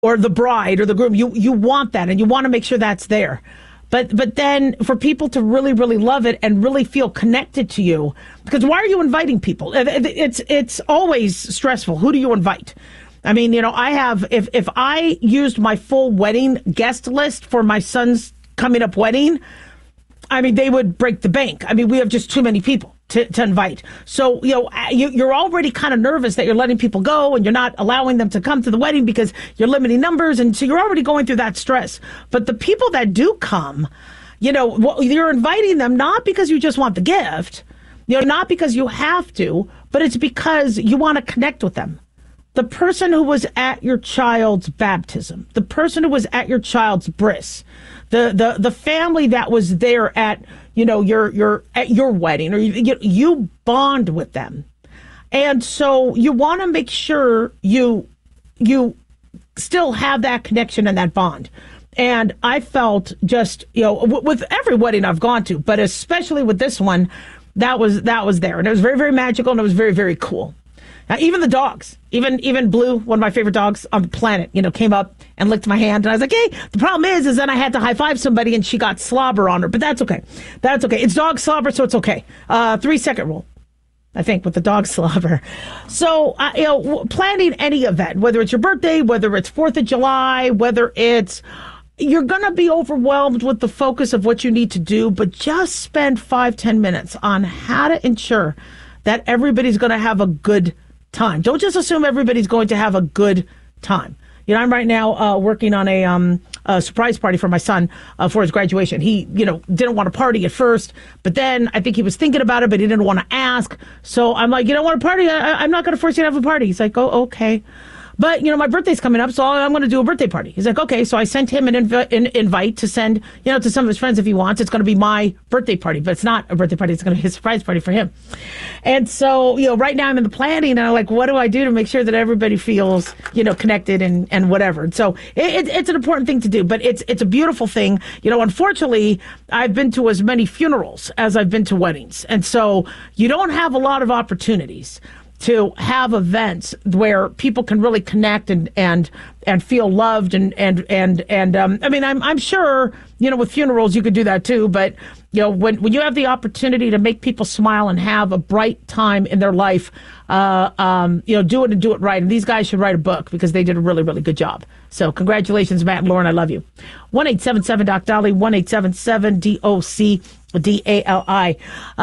or the bride or the groom. You want that, and you want to make sure that's there. But then for people to really, really love it and really feel connected to you, because why are you inviting people? It's always stressful. Who do you invite? I mean, I have, if I used my full wedding guest list for my son's coming up wedding, I mean, they would break the bank. I mean, we have just too many people to invite. So, you're already kind of nervous that you're letting people go and you're not allowing them to come to the wedding because you're limiting numbers. And so you're already going through that stress. But the people that do come, you're inviting them not because you just want the gift, not because you have to, but it's because you want to connect with them. The person who was at your child's baptism, the person who was at your child's bris, the family that was there at your wedding, or you bond with them, and so you want to make sure you still have that connection and that bond. And I felt just with every wedding I've gone to, but especially with this one, that was there, and it was very, very magical, and it was very, very cool. Now, even the dogs, even Blue, one of my favorite dogs on the planet, came up and licked my hand. And I was like, hey, the problem is then I had to high five somebody and she got slobber on her. But that's okay. That's okay. It's dog slobber, so it's okay. 3-second rule, I think, with the dog slobber. So, planning any event, whether it's your birthday, whether it's 4th of July, whether it's, you're going to be overwhelmed with the focus of what you need to do, but just spend 5-10 minutes on how to ensure that everybody's going to have a good time. Don't just assume everybody's going to have a good time. I'm right now working on a surprise party for my son for his graduation. He, didn't want to party at first, but then I think he was thinking about it, but he didn't want to ask. So I'm like, you don't want to party? I'm not going to force you to have a party. He's like, oh, okay. But, my birthday's coming up, so I'm going to do a birthday party. He's like, okay. So I sent him an invite to send, to some of his friends if he wants. It's going to be my birthday party, but it's not a birthday party. It's going to be a surprise party for him. And so, right now I'm in the planning, and I'm like, what do I do to make sure that everybody feels, connected and whatever. And so it's an important thing to do, but it's a beautiful thing. Unfortunately, I've been to as many funerals as I've been to weddings. And so you don't have a lot of opportunities to have events where people can really connect and feel loved and I mean, I'm sure, with funerals you could do that too, but when you have the opportunity to make people smile and have a bright time in their life, do it and do it right. And these guys should write a book because they did a really, really good job. So congratulations, Matt and Lauren. I love you. 1-877-DOC-DOLLY, 1-877-DOC-DALI.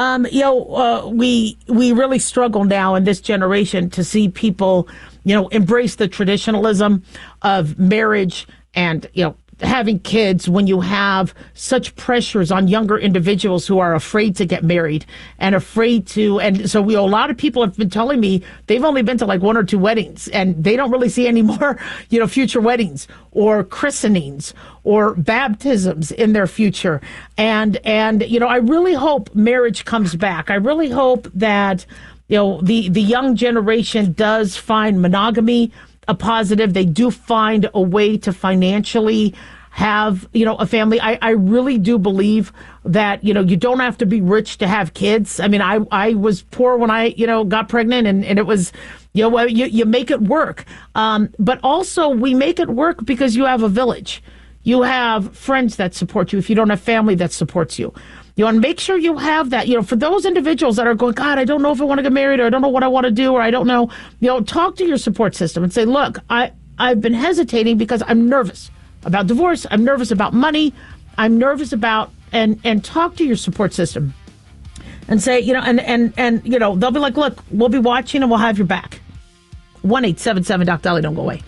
We really struggle now in this generation to see people, embrace the traditionalism of marriage and, having kids when you have such pressures on younger individuals who are afraid to get married and afraid to. And so a lot of people have been telling me they've only been to like 1 or 2 weddings and they don't really see any more, future weddings or christenings or baptisms in their future. And I really hope marriage comes back. I really hope that, the young generation does find monogamy a positive. They do find a way to financially have, a family. I really do believe that, you don't have to be rich to have kids. I mean, I was poor when I, got pregnant and it was, you make it work. But also we make it work because you have a village. You have friends that support you if you don't have family that supports you. You want to make sure you have that, for those individuals that are going, God, I don't know if I want to get married, or I don't know what I want to do, or I don't know, talk to your support system and say, look, I've been hesitating because I'm nervous about divorce. I'm nervous about money. I'm nervous about, and talk to your support system and say, and they'll be like, look, we'll be watching and we'll have your back. 1-877-DOC-DOLLY. Don't go away.